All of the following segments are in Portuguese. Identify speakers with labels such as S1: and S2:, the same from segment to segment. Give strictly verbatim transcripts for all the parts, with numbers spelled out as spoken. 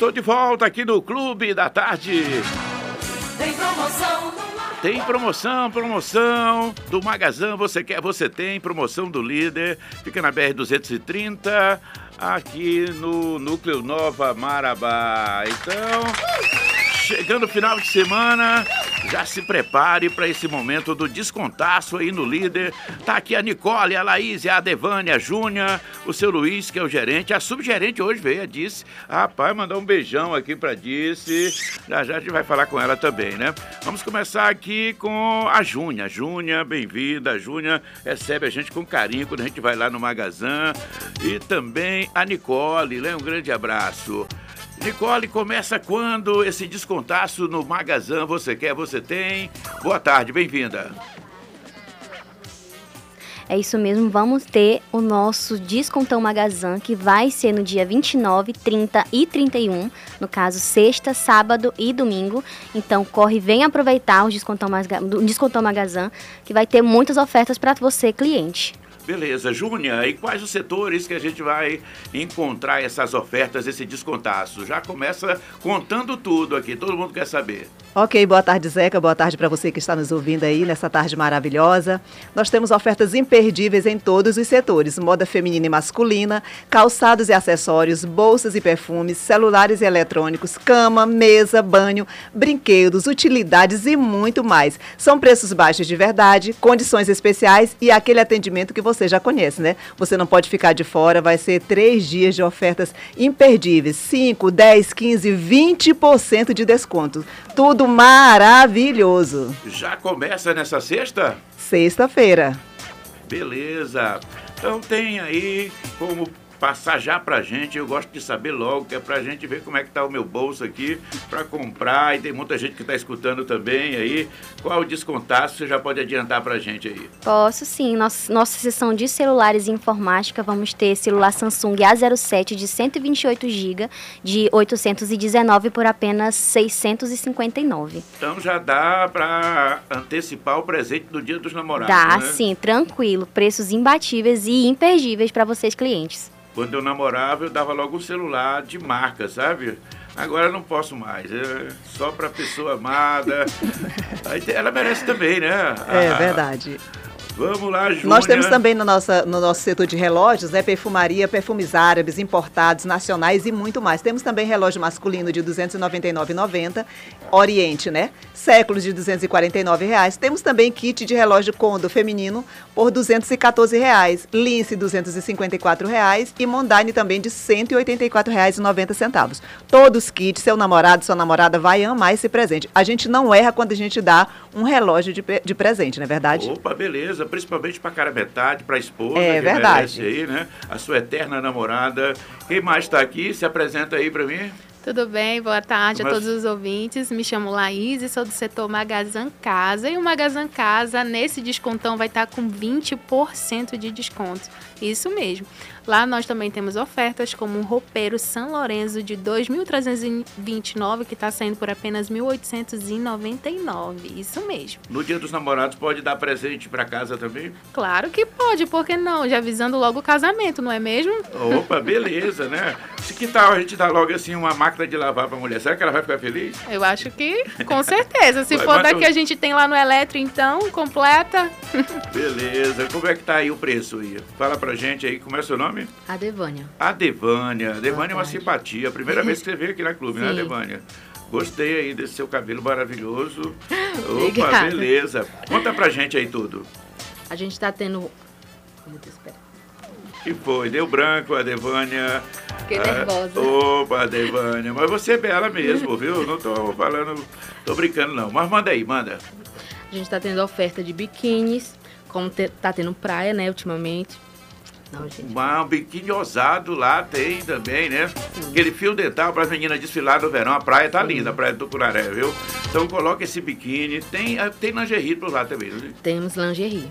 S1: Estou de volta aqui no Clube da Tarde.
S2: Tem promoção.
S1: Tem promoção, promoção do Magazan, você quer, você tem, promoção do líder, fica na B R duzentos e trinta, aqui no Núcleo Nova Marabá. Então, chegando o final de semana, já se prepare para esse momento do descontaço aí no líder. Tá aqui a Nicole, a Laís, a Devânia, a Júnia, o seu Luiz, que é o gerente. A subgerente hoje veio, a Dice. Rapaz, mandar um beijão aqui pra Dice. Já já a gente vai falar com ela também, né? Vamos começar aqui com a Júnia. Júnia, bem-vinda. A Júnia recebe a gente com carinho quando a gente vai lá no Magazan. E também a Nicole, né? Um grande abraço. Nicole, começa quando esse descontaço no Magazan? Você quer, você tem. Boa tarde, bem-vinda.
S3: É isso mesmo, vamos ter o nosso Descontão Magazan, que vai ser no dia vinte e nove, trinta e trinta e um, no caso sexta, sábado e domingo. Então corre, vem aproveitar o Descontão, o Descontão Magazan, que vai ter muitas ofertas para você, cliente.
S1: Beleza, Júnia, e quais os setores que a gente vai encontrar essas ofertas, esse descontaço? Já começa contando tudo aqui, todo mundo quer saber.
S4: Ok, boa tarde, Zeca, boa tarde para você que está nos ouvindo aí nessa tarde maravilhosa. Nós temos ofertas imperdíveis em todos os setores, moda feminina e masculina, calçados e acessórios, bolsas e perfumes, celulares e eletrônicos, cama, mesa, banho, brinquedos, utilidades e muito mais. São preços baixos de verdade, condições especiais e aquele atendimento que você já conhece, né? Você não pode ficar de fora, vai ser três dias de ofertas imperdíveis, cinco, dez, quinze, vinte por cento de desconto. Tudo maravilhoso.
S1: Já começa nessa sexta?
S4: Sexta-feira.
S1: Beleza. Então tem aí como passar já pra gente, eu gosto de saber logo, que é pra gente ver como é que tá o meu bolso aqui pra comprar, e tem muita gente que tá escutando também aí. Qual o descontaço você já pode adiantar pra gente aí?
S3: Posso sim, nossa, nossa seção de celulares e informática, vamos ter celular Samsung A zero sete de cento e vinte e oito gigabytes de oitocentos e dezenove por apenas seiscentos e cinquenta e nove.
S1: Então já dá pra antecipar o presente do Dia dos Namorados,
S3: Dá,
S1: né?
S3: sim, tranquilo, preços imbatíveis e imperdíveis para vocês, clientes.
S1: Quando eu namorava, eu dava logo um celular de marca, sabe? Agora eu não posso mais, é só pra pessoa amada. Aí ela merece também, né?
S4: É
S1: Ah,
S4: verdade.
S1: Vamos lá, Júnia.
S4: Nós temos também no, nossa, no nosso setor de relógios, né, perfumaria, perfumes árabes, importados, nacionais e muito mais. Temos também relógio masculino de duzentos e noventa e nove reais e noventa centavos, Oriente, né? Séculos de duzentos e quarenta e nove reais. Temos também kit de relógio Kondo feminino por duzentos e quatorze reais, Lince duzentos e cinquenta e quatro reais e Mondane também de cento e oitenta e quatro reais e noventa centavos. Todos kits, seu namorado, sua namorada vai amar esse presente. A gente não erra quando a gente dá um relógio de, de presente, não é verdade?
S1: Opa, beleza. Principalmente para cara metade, para a esposa,
S4: é,
S1: que
S4: verdade.
S1: merece aí, né? A sua eterna namorada. Quem mais está aqui? Se apresenta aí para mim.
S5: Tudo bem? Boa tarde
S1: Mas...
S5: a todos os ouvintes. Me chamo Laís e sou do setor Magazan Casa. E o Magazan Casa, nesse descontão, vai estar com vinte por cento de desconto. Isso mesmo. Lá nós também temos ofertas como um roupeiro San Lorenzo de dois mil trezentos e vinte e nove reais, que está saindo por apenas mil oitocentos e noventa e nove reais. Isso mesmo.
S1: No Dia dos Namorados pode dar presente para casa também?
S5: Claro que pode, por que não? Já avisando logo o casamento, não é mesmo?
S1: Opa, beleza, né? Se que tal a gente dar logo assim uma máquina de lavar para a mulher? Será que ela vai ficar feliz?
S5: Eu acho que com certeza. Se
S1: Vai,
S5: for
S1: mas
S5: daqui
S1: eu-
S5: a gente tem lá no Eletro, então, completa.
S1: Beleza. Como é que tá aí o preço aí? Fala pra gente aí, como é o seu nome?
S6: A Devânia.
S1: A Devânia. A Devânia é uma
S6: tarde.
S1: simpatia. A primeira vez que você veio aqui na clube, né,
S6: Sim.
S1: Devânia? Gostei aí desse seu cabelo maravilhoso. Opa,
S6: Obrigada.
S1: beleza. Conta pra gente aí tudo.
S6: A gente tá tendo... Muito espera.
S1: Que foi? Deu branco a Devânia.
S6: Fiquei
S1: Ah,
S6: nervosa.
S1: Opa, Devânia. Mas você é bela mesmo, viu? Não tô falando, tô brincando não. Mas manda aí, manda.
S6: A gente tá tendo oferta de biquínis, como te- tá tendo praia, né, ultimamente. Não, gente.
S1: Um biquíni ousado lá tem também, né? Aquele fio dental para as meninas desfilar no verão. A praia tá linda, a praia do Tucunaré, viu? Então coloca esse biquíni. Tem, ah, tem lingerie por lá também, né?
S6: Temos lingerie.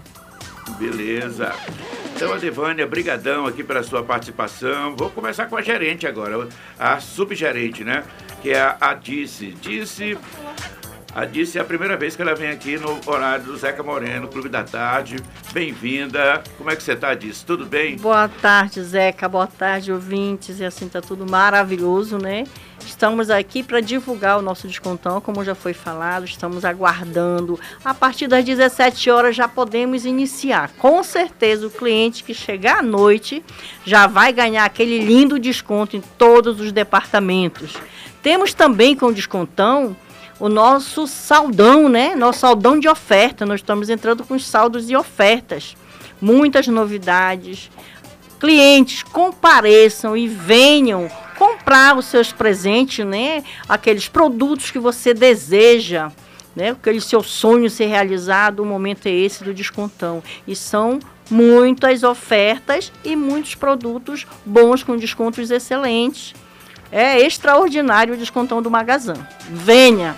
S1: Beleza. Então, a Devânia, brigadão aqui pela sua participação. Vou começar com a gerente agora, a subgerente, né? Que é a, a Dice. Dice, A Dice é a primeira vez que ela vem aqui no horário do Zeca Moreno, Clube da Tarde. Bem-vinda. Como é que você está, Dice? Tudo bem?
S7: Boa tarde, Zeca. Boa tarde, ouvintes. E assim, tá tudo maravilhoso, né? Estamos aqui para divulgar o nosso descontão, como já foi falado. Estamos aguardando. A partir das dezessete horas já podemos iniciar. Com certeza, o cliente que chegar à noite já vai ganhar aquele lindo desconto em todos os departamentos. Temos também com o descontão o nosso saldão, né? Nosso saldão de oferta. Nós estamos entrando com os saldos e ofertas. Muitas novidades. Clientes, compareçam e venham comprar os seus presentes, né? Aqueles produtos que você deseja, né? Aquele seu sonho ser realizado, o momento é esse do descontão. E são muitas ofertas e muitos produtos bons com descontos excelentes. É extraordinário o descontão do Magazã. Venha!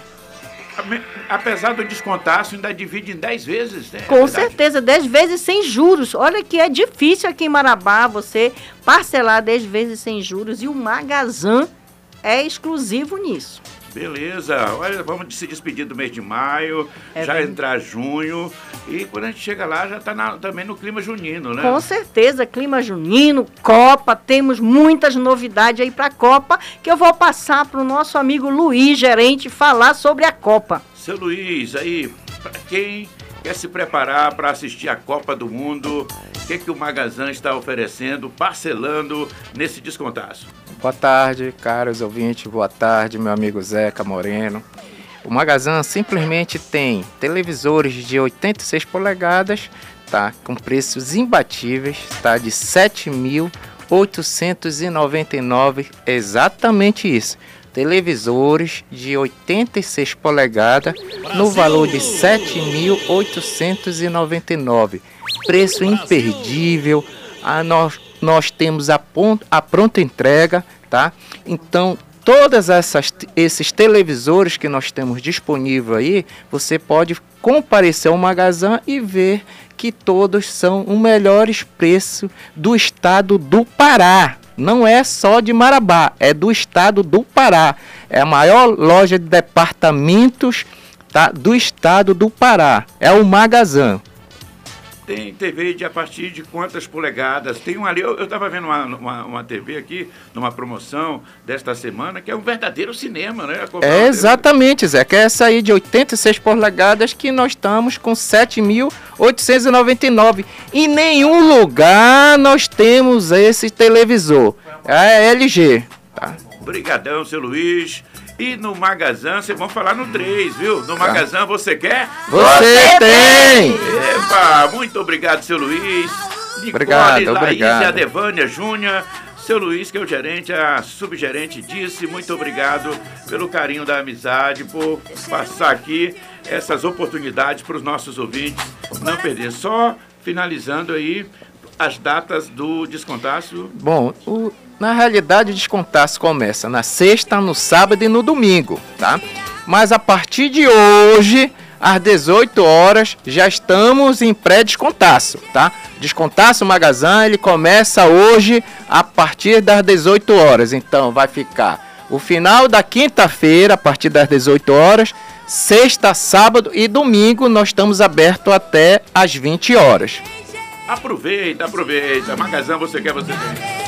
S1: Apesar do descontaço, ainda divide em dez vezes, né?
S7: Com certeza, dez vezes sem juros. Olha que é difícil aqui em Marabá você parcelar dez vezes sem juros. E o Magazã é exclusivo nisso.
S1: Beleza, olha, vamos se despedir do mês de maio, é já bem... entrar junho, e quando a gente chega lá já está também no clima junino, né?
S7: Com certeza, clima junino, Copa, temos muitas novidades aí para a Copa, que eu vou passar para o nosso amigo Luiz, gerente, falar sobre a Copa.
S1: Seu Luiz, aí, para quem quer se preparar para assistir a Copa do Mundo, o que, que o Magazã está oferecendo, parcelando nesse descontaço?
S8: Boa tarde, caros ouvintes, boa tarde, meu amigo Zeca Moreno. O Magazã simplesmente tem televisores de oitenta e seis polegadas, tá, com preços imbatíveis, tá, de sete mil oitocentos e noventa e nove reais, exatamente isso. Televisores de oitenta e seis polegadas no valor de sete mil oitocentos e noventa e nove reais. Preço imperdível. A nós, nós temos a, ponta, a pronta entrega, tá? Então, todas essas esses televisores que nós temos disponível aí, você pode comparecer ao Magazã e ver que todos são os melhores preços do estado do Pará. Não é só de Marabá, é do estado do Pará. É a maior loja de departamentos, tá, do estado do Pará. É o Magazã.
S1: Tem T V de a partir de quantas polegadas? Tem um ali, eu estava vendo uma, uma, uma T V aqui, numa promoção desta semana, que é um verdadeiro cinema, né?
S8: É exatamente, Zé, que é essa aí de oitenta e seis polegadas que nós estamos com sete mil oitocentos e noventa e nove reais. Em nenhum lugar nós temos esse televisor. É a L G. Tá?
S1: Obrigadão, seu Luiz. E no Magazã, vocês vão falar no três, viu? No Magazã, você quer?
S8: Você tem!
S1: Epa, muito obrigado, seu Luiz. Nicole,
S8: obrigado,
S1: Laís
S8: obrigado.
S1: e a Devânia Júnior. Seu Luiz, que é o gerente, a subgerente, disse muito obrigado pelo carinho da amizade, por passar aqui essas oportunidades para os nossos ouvintes não perder. Só finalizando aí as datas do descontaço.
S8: Bom, o... Na realidade, o descontaço começa na sexta, no sábado e no domingo, tá? Mas a partir de hoje, às dezoito horas, já estamos em pré-descontaço, tá? Descontaço Magazã, ele começa hoje a partir das dezoito horas. Então, vai ficar o final da quinta-feira, a partir das dezoito horas, sexta, sábado e domingo, nós estamos abertos até às vinte horas.
S1: Aproveita, aproveita. Magazã, você quer, você tem.